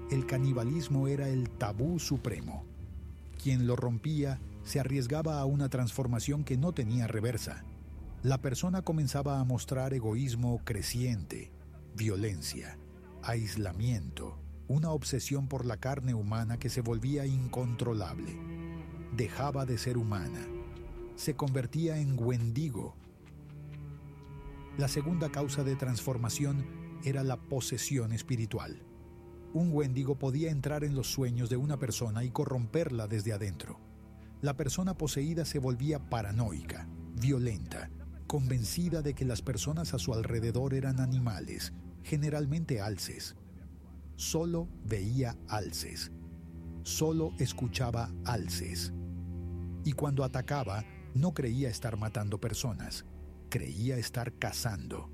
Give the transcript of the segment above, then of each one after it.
el canibalismo era el tabú supremo. Quien lo rompía se arriesgaba a una transformación que no tenía reversa. La persona comenzaba a mostrar egoísmo creciente, violencia, aislamiento, una obsesión por la carne humana que se volvía incontrolable. Dejaba de ser humana. Se convertía en Wendigo. La segunda causa de transformación era la posesión espiritual. Un Wendigo podía entrar en los sueños de una persona y corromperla desde adentro. La persona poseída se volvía paranoica, violenta, convencida de que las personas a su alrededor eran animales, generalmente alces. Solo veía alces. Solo escuchaba alces. Y cuando atacaba, no creía estar matando personas, creía estar cazando.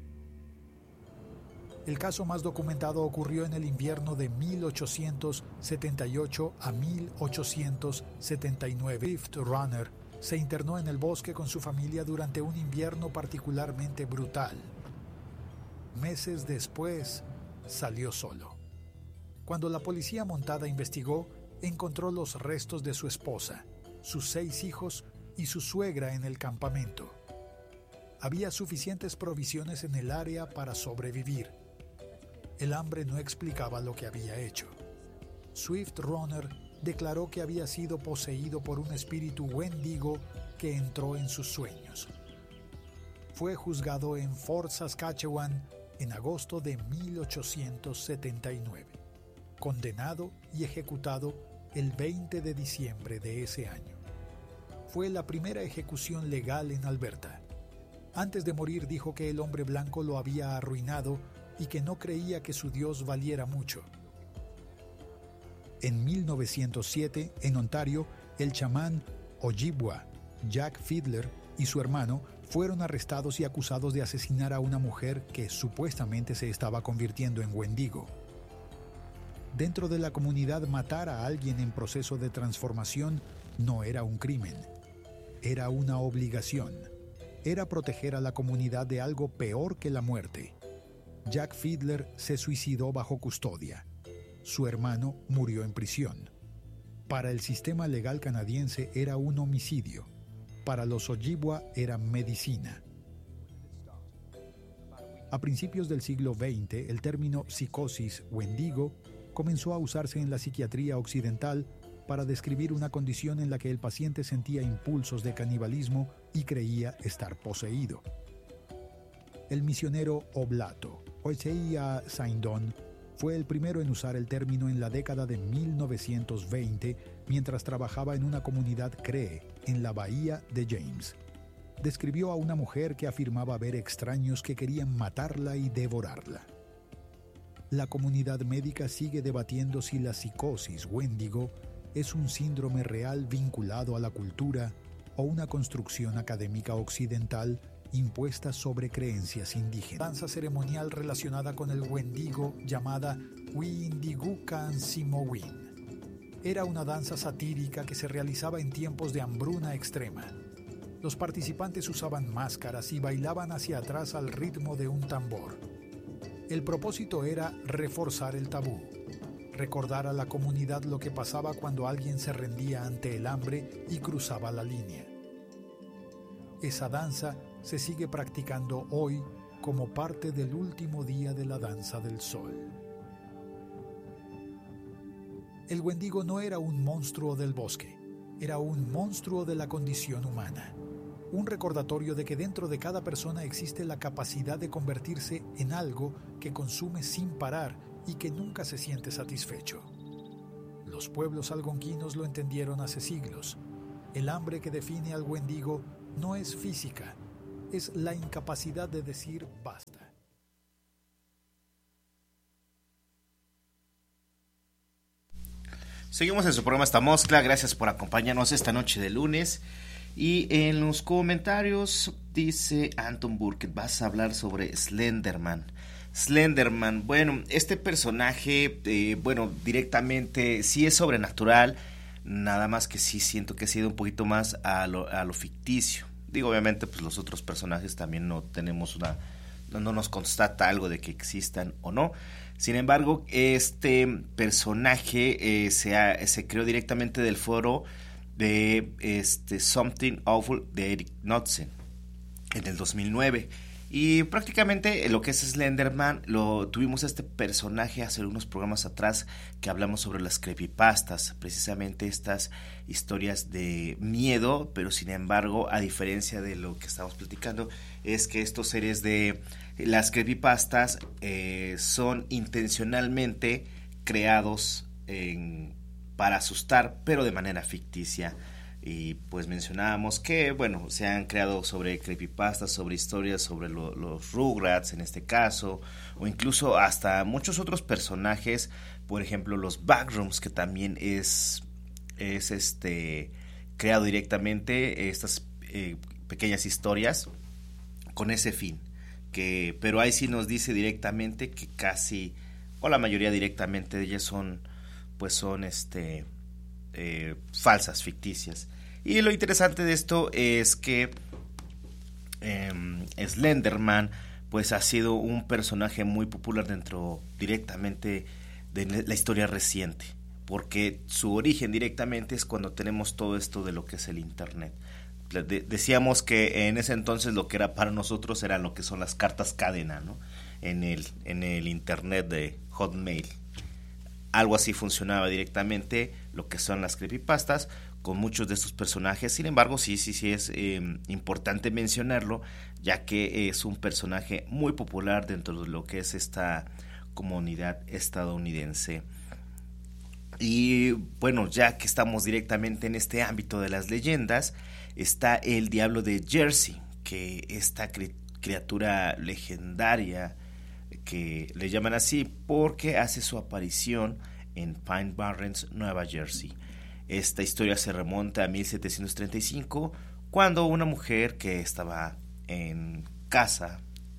El caso más documentado ocurrió en el invierno de 1878 a 1879. Swift Runner se internó en el bosque con su familia durante un invierno particularmente brutal. Meses después, salió solo. Cuando la policía montada investigó, encontró los restos de su esposa, sus 6 hijos y su suegra en el campamento. Había suficientes provisiones en el área para sobrevivir. El hambre no explicaba lo que había hecho. Swift Runner declaró que había sido poseído por un espíritu Wendigo que entró en sus sueños. Fue juzgado en Fort Saskatchewan en agosto de 1879, condenado y ejecutado el 20 de diciembre de ese año. Fue la primera ejecución legal en Alberta. Antes de morir dijo que el hombre blanco lo había arruinado y que no creía que su Dios valiera mucho. En 1907, en Ontario, el chamán Ojibwa, Jack Fiedler, y su hermano fueron arrestados y acusados de asesinar a una mujer que supuestamente se estaba convirtiendo en Wendigo. Dentro de la comunidad, matar a alguien en proceso de transformación no era un crimen, era una obligación. Era proteger a la comunidad de algo peor que la muerte. Jack Fiedler se suicidó bajo custodia. Su hermano murió en prisión. Para el sistema legal canadiense era un homicidio. Para los Ojibwa era medicina. A principios del siglo XX, el término psicosis Wendigo comenzó a usarse en la psiquiatría occidental para describir una condición en la que el paciente sentía impulsos de canibalismo y creía estar poseído. El misionero Oblato, Oisea Saindon, fue el primero en usar el término en la década de 1920 mientras trabajaba en una comunidad Cree en la bahía de James. Describió a una mujer que afirmaba ver extraños que querían matarla y devorarla. La comunidad médica sigue debatiendo si la psicosis Wendigo es un síndrome real vinculado a la cultura o una construcción académica occidental impuesta sobre creencias indígenas. Danza ceremonial relacionada con el Wendigo llamada Wiindigukansimowin. Era una danza satírica que se realizaba en tiempos de hambruna extrema. Los participantes usaban máscaras y bailaban hacia atrás al ritmo de un tambor. El propósito era reforzar el tabú, recordar a la comunidad lo que pasaba cuando alguien se rendía ante el hambre y cruzaba la línea. Esa danza se sigue practicando hoy como parte del último día de la danza del sol. El Wendigo no era un monstruo del bosque, era un monstruo de la condición humana. Un recordatorio de que dentro de cada persona existe la capacidad de convertirse en algo que consume sin parar y que nunca se siente satisfecho. Los pueblos algonquinos lo entendieron hace siglos. El hambre que define al Wendigo no es física, es la incapacidad de decir basta. Seguimos en su programa Esta Moscla, gracias por acompañarnos esta noche de lunes. Y en los comentarios dice Anton Burkett, vas a hablar sobre Slenderman. Bueno, este personaje, directamente sí es sobrenatural, nada más que sí siento que ha sido un poquito más a lo ficticio. Digo, obviamente, pues los otros personajes también no nos constata algo de que existan o no. Sin embargo, este personaje se creó directamente del foro de Something Awful de Eric Knudsen en el 2009. Y prácticamente lo que es Slenderman, tuvimos este personaje hace unos programas atrás que hablamos sobre las creepypastas, precisamente estas historias de miedo, pero sin embargo, a diferencia de lo que estamos platicando, es que estos seres de las creepypastas son intencionalmente creados para asustar, pero de manera ficticia. Y pues mencionábamos que, bueno, se han creado sobre creepypastas, sobre historias, sobre los Rugrats en este caso, o incluso hasta muchos otros personajes, por ejemplo los Backrooms, que también es creado directamente estas pequeñas historias con ese fin. Pero ahí sí nos dice directamente que casi, o la mayoría directamente de ellas son falsas, ficticias. Y lo interesante de esto es que Slenderman pues ha sido un personaje muy popular directamente de la historia reciente, porque su origen directamente es cuando tenemos todo esto de lo que es el internet. Decíamos que en ese entonces lo que era para nosotros eran lo que son las cartas cadena, ¿no? En el internet de Hotmail. Algo así funcionaba directamente lo que son las creepypastas con muchos de estos personajes. Sin embargo, sí es importante mencionarlo, ya que es un personaje muy popular dentro de lo que es esta comunidad estadounidense. Y bueno, ya que estamos directamente en este ámbito de las leyendas, está el Diablo de Jersey, que esta criatura legendaria, que le llaman así porque hace su aparición en Pine Barrens, Nueva Jersey. Esta historia se remonta a 1735, cuando una mujer que estaba en casa,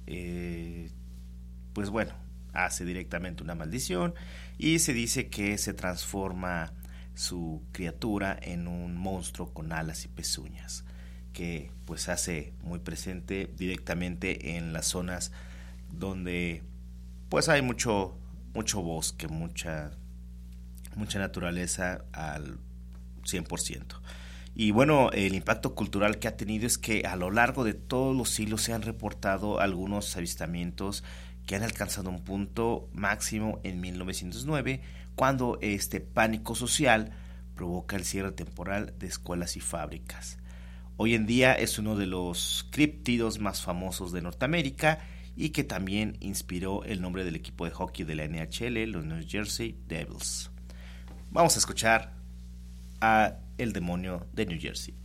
pues bueno, hace directamente una maldición y se dice que se transforma su criatura en un monstruo con alas y pezuñas, que pues hace muy presente directamente en las zonas donde pues hay mucho bosque, mucha naturaleza al 100%. Y bueno, el impacto cultural que ha tenido es que a lo largo de todos los siglos se han reportado algunos avistamientos que han alcanzado un punto máximo en 1909, cuando este pánico social provoca el cierre temporal de escuelas y fábricas. Hoy en día es uno de los críptidos más famosos de Norteamérica y que también inspiró el nombre del equipo de hockey de la NHL, los New Jersey Devils. Vamos a escuchar a El Demonio de New Jersey.